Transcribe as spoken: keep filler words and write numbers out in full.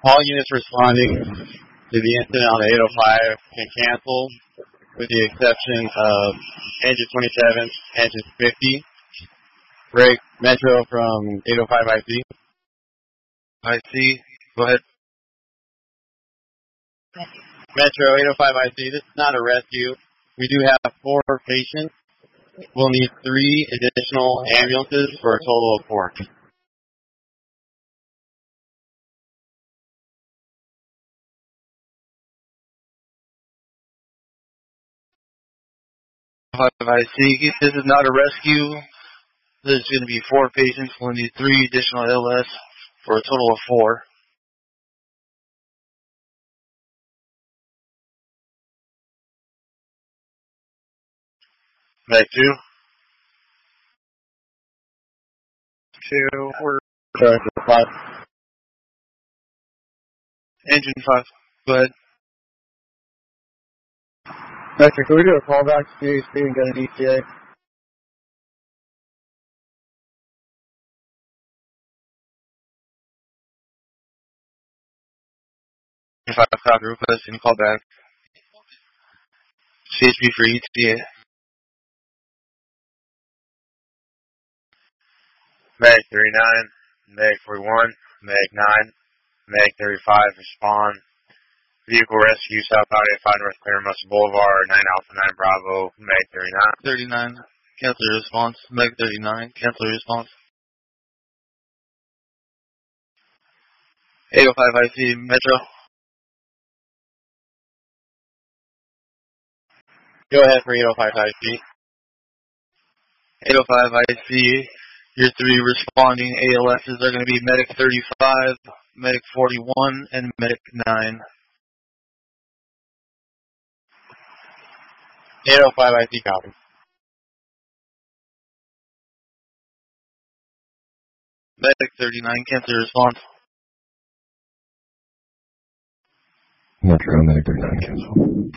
All units responding to the incident on the eight oh five can cancel, with the exception of engine twenty-seven, engine fifty. Break, Metro from eight oh five I C. I C, go ahead. Metro eight oh five I C, this is not a rescue. We do have four patients. We'll need three additional ambulances for a total of four. I C, this is not a rescue. There's going to be four patients. We'll need three additional L S for a total of four. Back two. Two, we're... Sorry, five. Engine five, go ahead. Metro, can we do a callback to C H P and get an E T A? Five, copy, request, and call back. C H P for E T A. Meg thirty-nine, Meg forty-one, Meg nine, Meg thirty-five, respond. Vehicle rescue, southbound eighty-five North Claremont Boulevard, nine Alpha nine Bravo, Meg thirty-nine. thirty-nine, cancel your response. Meg thirty-nine, cancel your response. eight oh five I C, Metro. Go ahead for eight oh five I C. eight oh five I C, your three responding A L Ss are going to be Medic thirty-five, Medic forty-one, and Medic nine. eight oh five I C, copy. Medic thirty-nine, cancel your response. Metro, Medic thirty-nine, cancel.